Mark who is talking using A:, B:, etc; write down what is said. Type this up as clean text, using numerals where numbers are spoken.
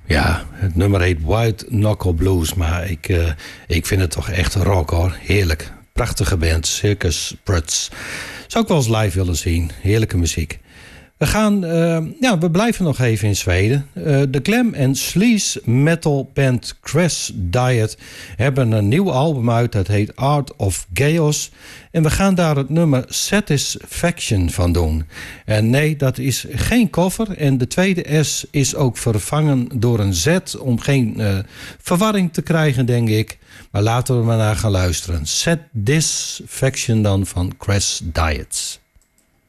A: Ja, het nummer heet White Knuckle Blues, maar ik vind het toch echt rock hoor. Heerlijk. Prachtige band, Circus Pruts. Zou ik wel eens live willen zien. Heerlijke muziek. We blijven nog even in Zweden. De glam- en sleaze metal band Crash Diet hebben een nieuw album uit. Dat heet Art of Chaos. En we gaan daar het nummer Satisfaction van doen. En nee, dat is geen cover. En de tweede S is ook vervangen door een Z om geen verwarring te krijgen, denk ik. Maar laten we maar naar gaan luisteren. Satisfaction dan van Crash Diet.